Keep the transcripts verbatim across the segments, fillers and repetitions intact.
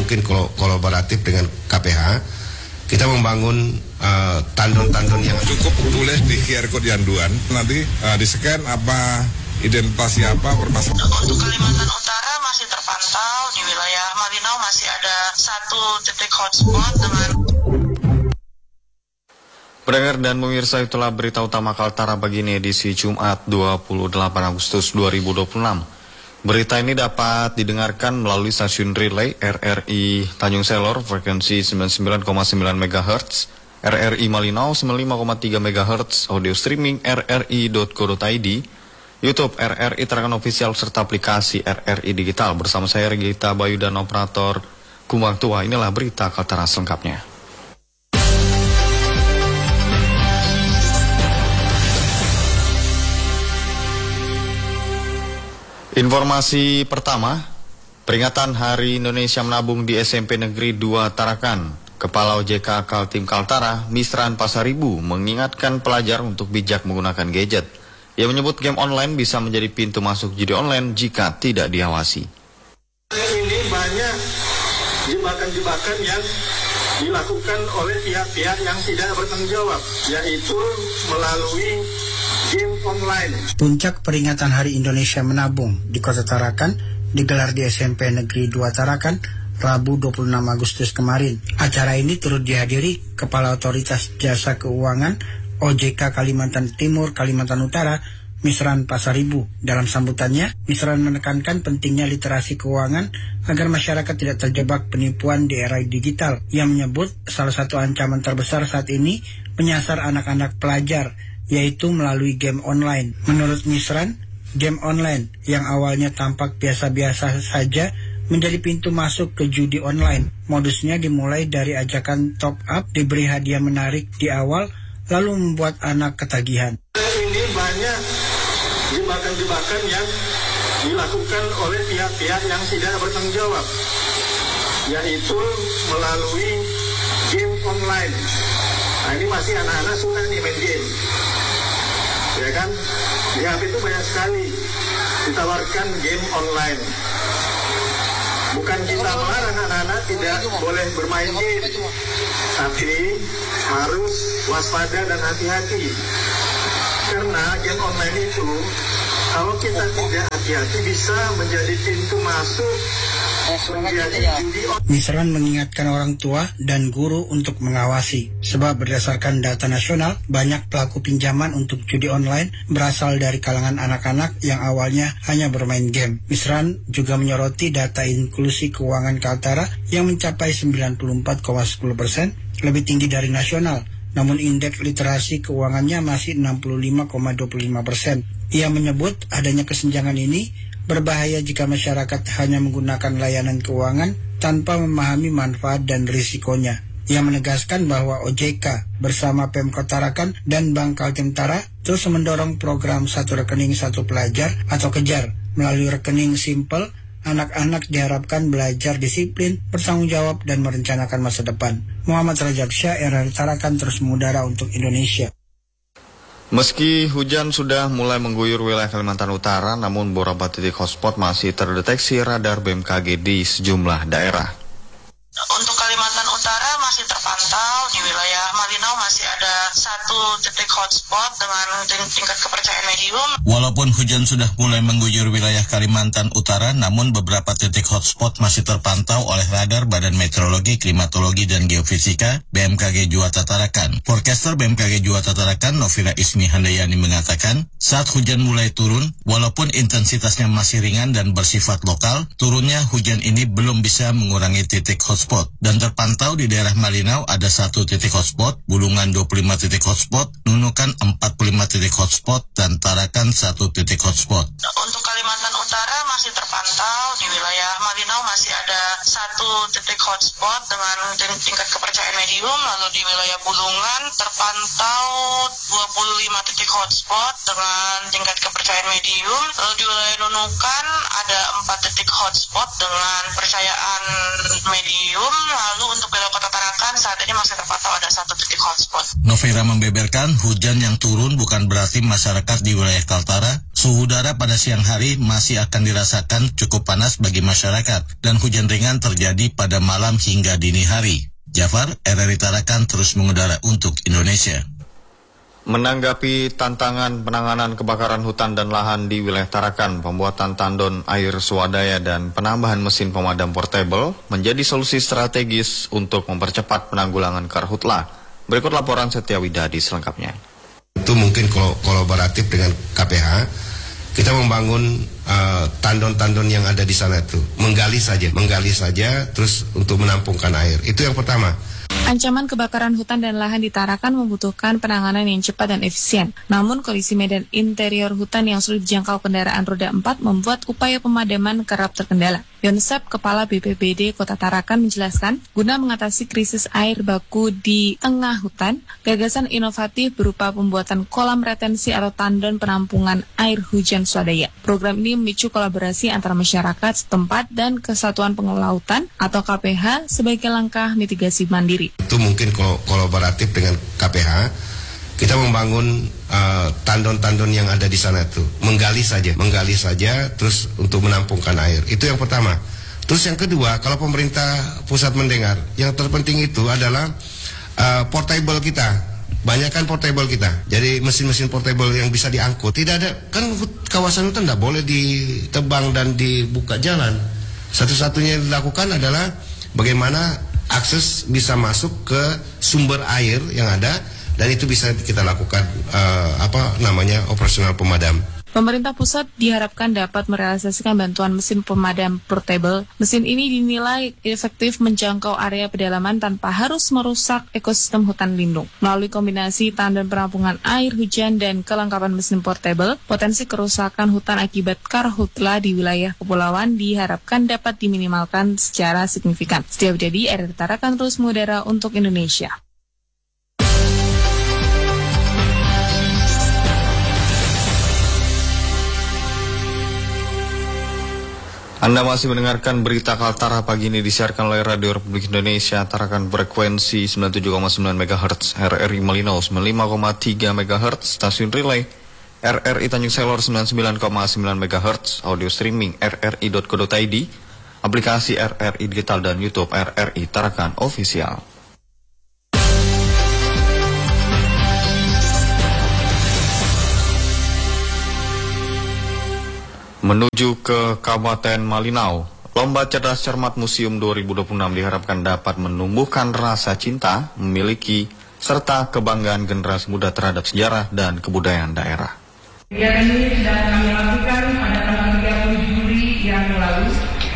mungkin kolaboratif dengan K P H. Kita membangun uh, tandon-tandon yang cukup tulis di Q R code Yanduan, nanti uh, di scan apa identitas siapa permasalahan. Untuk Kalimantan Utara masih terpantau di wilayah Malinau masih ada satu titik hotspot dengan. Pendengar dan pemirsa, itulah berita utama Kaltara pagi ini edisi Jumat dua puluh delapan Agustus dua ribu dua puluh enam. Berita ini dapat didengarkan melalui stasiun relay R R I Tanjung Selor frekuensi sembilan puluh sembilan koma sembilan megahertz, R R I Malinau sembilan puluh lima koma tiga megahertz, audio streaming r r i dot co dot i d, YouTube R R I Tarakan Official serta aplikasi R R I Digital. Bersama saya Regita Bayu dan operator Kumbang Tua. Inilah berita Kaltara selengkapnya. Informasi pertama, peringatan Hari Indonesia Menabung di S M P Negeri dua Tarakan. Kepala O J K Kaltim Kaltara, Misran Pasaribu, mengingatkan pelajar untuk bijak menggunakan gadget. Ia menyebut game online bisa menjadi pintu masuk judi online jika tidak diawasi. Ini banyak jebakan-jebakan yang dilakukan oleh pihak-pihak yang tidak bertanggung jawab, yaitu melalui game online. Puncak peringatan Hari Indonesia Menabung di Kota Tarakan digelar di S M P Negeri dua Tarakan Rabu dua puluh enam Agustus kemarin. Acara ini turut dihadiri Kepala Otoritas Jasa Keuangan O J K Kalimantan Timur Kalimantan Utara, Misran Pasaribu. Dalam sambutannya, Misran menekankan pentingnya literasi keuangan agar masyarakat tidak terjebak penipuan di era digital. Ia menyebut salah satu ancaman terbesar saat ini menyasar anak-anak pelajar, yaitu melalui game online. Menurut Misran, game online yang awalnya tampak biasa-biasa saja menjadi pintu masuk ke judi online. Modusnya dimulai dari ajakan top up, diberi hadiah menarik di awal, lalu membuat anak ketagihan. Ini banyak jebakan-jebakan yang dilakukan oleh pihak-pihak yang tidak bertanggung jawab, yaitu melalui game online. Nah, ini masih anak-anak suka nih main game, ya kan? Di H P itu banyak sekali ditawarkan game online. Bukan kita melarang anak-anak tidak boleh bermain game, tapi harus waspada dan hati-hati. Karena game online itu, kalau kita tidak hati-hati bisa menjadi pintu masuk menjadi judi online. Misran mengingatkan orang tua dan guru untuk mengawasi, sebab berdasarkan data nasional, banyak pelaku pinjaman untuk judi online berasal dari kalangan anak-anak yang awalnya hanya bermain game. Misran juga menyoroti data inklusi keuangan Kaltara yang mencapai sembilan puluh empat koma satu nol persen, lebih tinggi dari nasional. Namun indeks literasi keuangannya masih enam puluh lima koma dua puluh lima persen. Ia menyebut adanya kesenjangan ini berbahaya jika masyarakat hanya menggunakan layanan keuangan tanpa memahami manfaat dan risikonya. Ia menegaskan bahwa O J K bersama Pemkot Tarakan dan Bank Kaltim Tara terus mendorong program satu rekening satu pelajar atau kejar. Melalui rekening simple, anak-anak diharapkan belajar disiplin, bertanggung jawab, dan merencanakan masa depan. Muhammad Rajab Syah, R R I Tarakan, terus mengudara untuk Indonesia. Meski hujan sudah mulai mengguyur wilayah Kalimantan Utara, namun beberapa titik hotspot masih terdeteksi radar B M K G di sejumlah daerah. Untuk Kalimantan Utara masih terpantau di wilayah Malinau masih ada satu titik hotspot dengan tingkat kepercayaan medium. Walaupun hujan sudah mulai mengguyur wilayah Kalimantan Utara, namun beberapa titik hotspot masih terpantau oleh radar Badan Meteorologi, Klimatologi, dan Geofisika B M K G Juwata Tarakan. Forecaster B M K G Juwata Tarakan, Novira Ismi Handayani, mengatakan saat hujan mulai turun, walaupun intensitasnya masih ringan dan bersifat lokal, turunnya hujan ini belum bisa mengurangi titik hotspot. Dan terpantau di daerah Malinau ada satu titik hotspot, Bulungan dua puluh lima titik hotspot, Nunukan empat puluh lima titik hotspot, dan Tarakan satu titik hotspot. Untuk Kalimantan Utara masih terpantau di wilayah Malinau masih ada satu titik hotspot dengan tingkat kepercayaan medium. Lalu di wilayah Bulungan terpantau dua puluh lima titik hotspot dengan tingkat kepercayaan medium. Lalu di wilayah Nunukan ada empat titik hotspot dengan percayaan medium. Medium, lalu untuk wilayah Kota Tarakan saat ini masih terpantau ada satu titik hotspot. Novera membeberkan hujan yang turun bukan berarti masyarakat di wilayah Kaltara. Suhu udara pada siang hari masih akan dirasakan cukup panas bagi masyarakat dan hujan ringan terjadi pada malam hingga dini hari. Jafar, R R I Tarakan terus mengudara untuk Indonesia. Menanggapi tantangan penanganan kebakaran hutan dan lahan di wilayah Tarakan, pembuatan tandon air swadaya dan penambahan mesin pemadam portable menjadi solusi strategis untuk mempercepat penanggulangan karhutla. Berikut laporan Setia Widadi selengkapnya. Itu mungkin kol- kolaboratif dengan K P H, kita membangun uh, tandon-tandon yang ada di sana itu, menggali saja, menggali saja, terus untuk menampungkan air. Itu yang pertama. Ancaman kebakaran hutan dan lahan di Tarakan membutuhkan penanganan yang cepat dan efisien. Namun kondisi medan interior hutan yang sulit dijangkau kendaraan roda empat membuat upaya pemadaman kerap terkendala. Yonsep, Kepala B P B D Kota Tarakan menjelaskan, guna mengatasi krisis air baku di tengah hutan, gagasan inovatif berupa pembuatan kolam retensi atau tandon penampungan air hujan swadaya. Program ini memicu kolaborasi antara masyarakat setempat dan Kesatuan Pengelola Hutan atau K P H sebagai langkah mitigasi mandiri. Itu mungkin kol- kolaboratif dengan K P H, kita membangun uh, tandon-tandon yang ada di sana itu, menggali saja, menggali saja, terus untuk menampungkan air. Itu yang pertama. Terus yang kedua, kalau pemerintah pusat mendengar, yang terpenting itu adalah uh, portable kita. Banyakkan portable kita. Jadi mesin-mesin portable yang bisa diangkut. Tidak ada, kan kawasan hutan tidak boleh ditebang dan dibuka jalan. Satu-satunya yang dilakukan adalah bagaimana akses bisa masuk ke sumber air yang ada, dan itu bisa kita lakukan uh, apa namanya operasional pemadam. Pemerintah pusat diharapkan dapat merealisasikan bantuan mesin pemadam portable. Mesin ini dinilai efektif menjangkau area pedalaman tanpa harus merusak ekosistem hutan lindung. Melalui kombinasi tandon penampungan air hujan dan kelengkapan mesin portable, potensi kerusakan hutan akibat karhutla di wilayah kepulauan diharapkan dapat diminimalkan secara signifikan. Setia Widadi, R R I Tarakan terus mengudara untuk Indonesia. Anda masih mendengarkan berita Kaltara pagi ini disiarkan oleh Radio Republik Indonesia. Tarakan frekuensi sembilan puluh tujuh koma sembilan megahertz, R R I Malinau sembilan puluh lima koma tiga megahertz, stasiun relay R R I Tanjung Selor sembilan puluh sembilan koma sembilan megahertz, audio streaming r r i dot co dot i d, aplikasi R R I Digital dan YouTube R R I Tarakan Official. Menuju ke Kabupaten Malinau, Lomba Cerdas Cermat Museum dua ribu dua puluh enam diharapkan dapat menumbuhkan rasa cinta, memiliki, serta kebanggaan generasi muda terhadap sejarah dan kebudayaan daerah. Kegiatan ini sudah kami lakukan pada tanggal tiga puluh Juli yang lalu,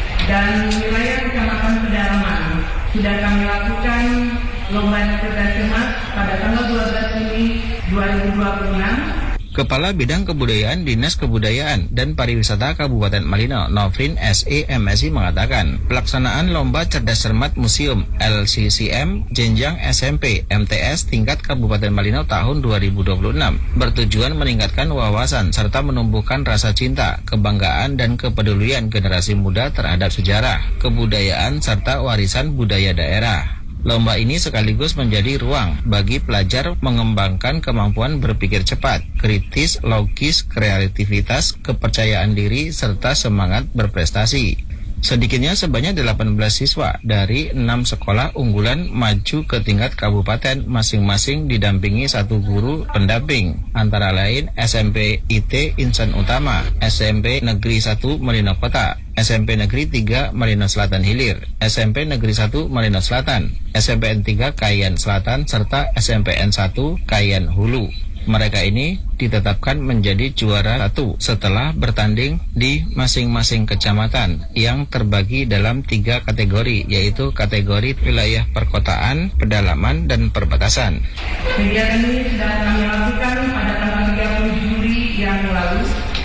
dan wilayah Kecamatan Pedalaman sudah kami lakukan Lomba Cerdas Cermat pada tanggal dua belas Juli dua ribu dua puluh enam. Kepala Bidang Kebudayaan Dinas Kebudayaan dan Pariwisata Kabupaten Malinau, Nofrin S E M S I mengatakan, pelaksanaan Lomba Cerdas Cermat Museum L C C M Jenjang S M P M T S tingkat Kabupaten Malinau tahun dua ribu dua puluh enam bertujuan meningkatkan wawasan serta menumbuhkan rasa cinta, kebanggaan dan kepedulian generasi muda terhadap sejarah, kebudayaan serta warisan budaya daerah. Lomba ini sekaligus menjadi ruang bagi pelajar mengembangkan kemampuan berpikir cepat, kritis, logis, kreativitas, kepercayaan diri, serta semangat berprestasi. Sedikitnya sebanyak delapan belas siswa dari enam sekolah unggulan maju ke tingkat kabupaten, masing-masing didampingi satu guru pendamping, antara lain S M P I T Insan Utama, S M P Negeri satu Malinau Kota, S M P Negeri tiga Malinau Selatan Hilir, S M P Negeri satu Malinau Selatan, S M P N tiga Kayan Selatan, serta S M P N satu Kayan Hulu. Mereka ini ditetapkan menjadi juara satu setelah bertanding di masing-masing kecamatan yang terbagi dalam tiga kategori, yaitu kategori wilayah perkotaan, pedalaman, dan perbatasan. Kegiatan ini sudah kami lakukan pada tanggal tiga puluh Juli yang lalu,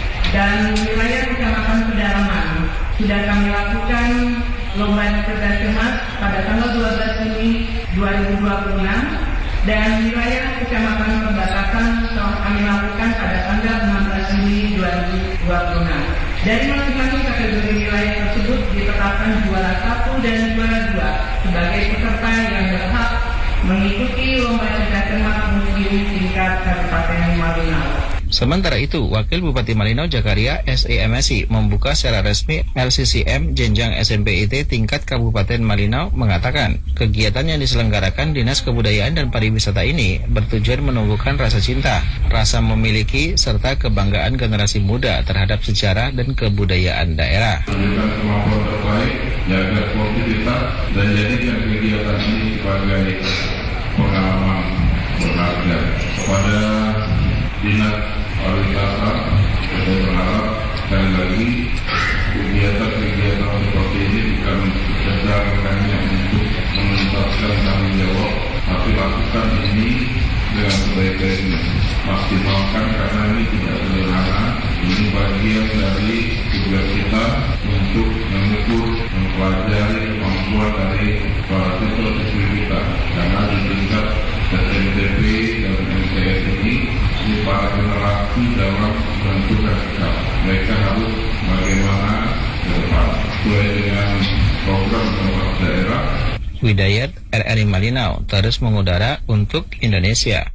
dan wilayah Kecamatan Pedalaman sudah kami lakukan Lomba Cerdas Cermat pada tanggal dua belas Juli dua ribu dua puluh enam. Dan wilayah Kecamatan Perbatasan telah kami lakukan pada tanggal enam belas Juli dua ribu dua puluh enam. Dari masing-masing kategori wilayah tersebut ditetapkan juara satu dan juara dua sebagai peserta yang berhak mengikuti lomba cerdas cermat museum tingkat Kabupaten Malinau. Sementara itu, Wakil Bupati Malinau Jakaria S E M S I membuka secara resmi L C C M Jenjang S M P I T tingkat Kabupaten Malinau mengatakan, kegiatan yang diselenggarakan Dinas Kebudayaan dan Pariwisata ini bertujuan menumbuhkan rasa cinta, rasa memiliki, serta kebanggaan generasi muda terhadap sejarah dan kebudayaan daerah. Menunjukkan kemampuan terbaik, jaga sportivitas, dan jadikan kegiatan ini sebagai pengalaman berharga kepada Dinas Pariwisata. Saya berharap sekali lagi kegiatan-kegiatan seperti ini bukan sekedar hanya untuk menuntaskan tanggung jawab, tapi lakukan ini dengan sebaik-baiknya, maksimalkan karena ini tidak sederhana. Ini bagian dari tugas kita untuk mengukur, mempelajari kemampuan dari para siswa-siswi kita, karena di tingkat S M T P dan M T S ini ini para generasi dalam menentukan sikap. Mereka harus bagaimana ke depan sesuai dengan program pemerintah daerah. Widayat R R I Malinau terus mengudara untuk Indonesia.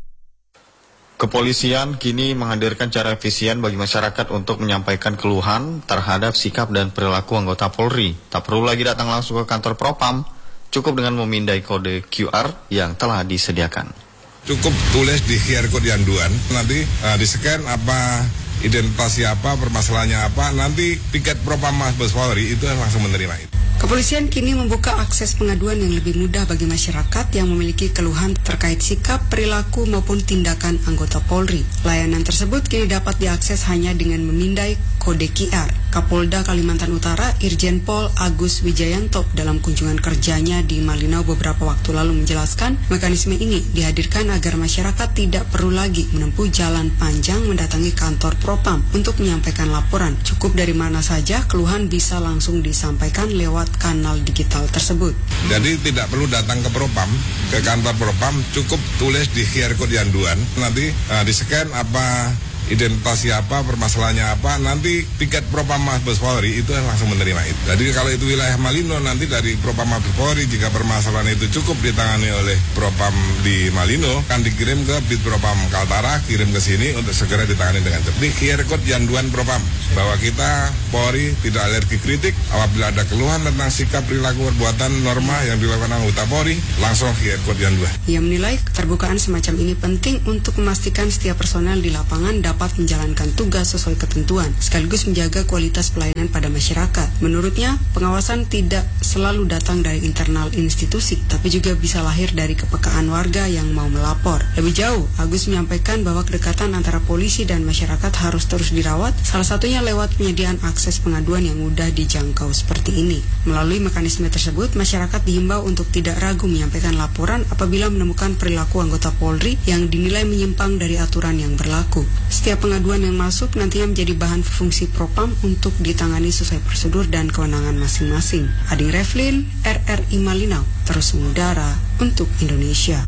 Kepolisian kini menghadirkan cara efisien bagi masyarakat untuk menyampaikan keluhan terhadap sikap dan perilaku anggota Polri. Tak perlu lagi datang langsung ke kantor Propam, cukup dengan memindai kode Q R yang telah disediakan. Cukup tulis di Q R code yanduan, nanti uh, di-scan apa identitas siapa, permasalahannya apa, nanti tiket Propam Mabes Polri itu langsung menerima itu. Kepolisian kini membuka akses pengaduan yang lebih mudah bagi masyarakat yang memiliki keluhan terkait sikap, perilaku maupun tindakan anggota Polri. Layanan tersebut kini dapat diakses hanya dengan memindai kode Q R. Kapolda Kalimantan Utara Irjen Pol Agus Wijayanto dalam kunjungan kerjanya di Malinau beberapa waktu lalu menjelaskan mekanisme ini dihadirkan agar masyarakat tidak perlu lagi menempuh jalan panjang mendatangi kantor Propam untuk menyampaikan laporan. Cukup dari mana saja keluhan bisa langsung disampaikan lewat kanal digital tersebut. Jadi tidak perlu datang ke Propam, ke kantor Propam, cukup tulis di Q R code yanduan, nanti uh, di-scan apa identitas siapa, permasalahannya apa, nanti tiket Propam Mabes Polri itu langsung menerima itu. Jadi kalau itu wilayah Malino, nanti dari Propam Mabes Polri, jika permasalahan itu cukup ditangani oleh Propam di Malino, kan dikirim ke Bid Propam Kaltara, kirim ke sini untuk segera ditangani dengan cepat. Di Q R code yanduan Propam, bahwa kita Polri tidak alergi kritik, apabila ada keluhan tentang sikap, perilaku, perbuatan, norma yang dilakukan anggota Polri, langsung Q R code yanduan. Ia menilai keterbukaan semacam ini penting untuk memastikan setiap personel di lapangan dapat dapat menjalankan tugas sesuai ketentuan, sekaligus menjaga kualitas pelayanan pada masyarakat. Menurutnya, pengawasan tidak selalu datang dari internal institusi, tapi juga bisa lahir dari kepekaan warga yang mau melapor. Lebih jauh, Agus menyampaikan bahwa kedekatan antara polisi dan masyarakat harus terus dirawat, salah satunya lewat penyediaan akses pengaduan yang mudah dijangkau seperti ini. Melalui mekanisme tersebut, masyarakat dihimbau untuk tidak ragu menyampaikan laporan apabila menemukan perilaku anggota Polri yang dinilai menyimpang dari aturan yang berlaku. Setiap pengaduan yang masuk nantinya menjadi bahan fungsi Propam untuk ditangani sesuai prosedur dan kewenangan masing-masing. Ading Reflin, R R I Malinau, terus mengudara untuk Indonesia.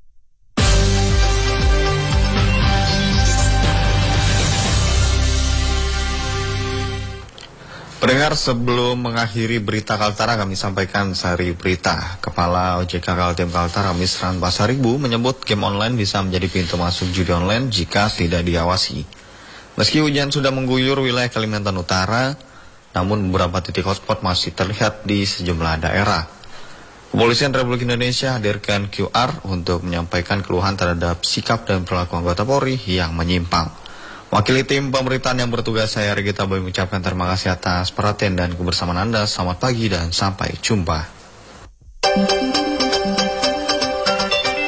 Pendengar, sebelum mengakhiri berita Kaltara, kami sampaikan sehari berita. Kepala O J K Kaltim Kaltara, Misran Pasaribu, menyebut game online bisa menjadi pintu masuk judi online jika tidak diawasi. Meski hujan sudah mengguyur wilayah Kalimantan Utara, namun beberapa titik hotspot masih terlihat di sejumlah daerah. Kepolisian Republik Indonesia hadirkan Q R untuk menyampaikan keluhan terhadap sikap dan perilaku anggota Polri yang menyimpang. Wakili tim pemerintahan yang bertugas, saya Regita Boy, mengucapkan terima kasih atas perhatian dan kebersamaan Anda. Selamat pagi dan sampai jumpa.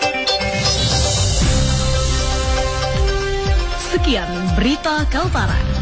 Sekian berita Kaltara.